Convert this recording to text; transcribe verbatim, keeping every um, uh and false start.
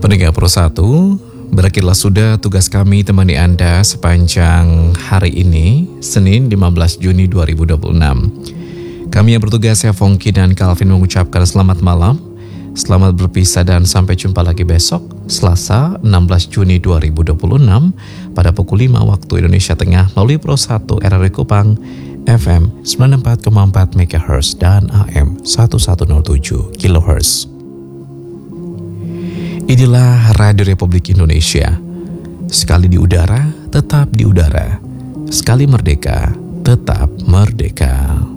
Pendengar Pro satu, berakhirlah sudah tugas kami temani Anda sepanjang hari ini, Senin lima belas Juni dua ribu dua puluh enam. Kami yang bertugas, saya Fongki dan Calvin, mengucapkan selamat malam, selamat berpisah dan sampai jumpa lagi besok, Selasa enam belas Juni dua ribu dua puluh enam pada pukul lima waktu Indonesia Tengah melalui Pro satu R R I Kupang F M sembilan puluh empat koma empat MHz dan A M seribu seratus tujuh kilohertz. Inilah Radio Republik Indonesia. Sekali di udara, tetap di udara. Sekali merdeka, tetap merdeka.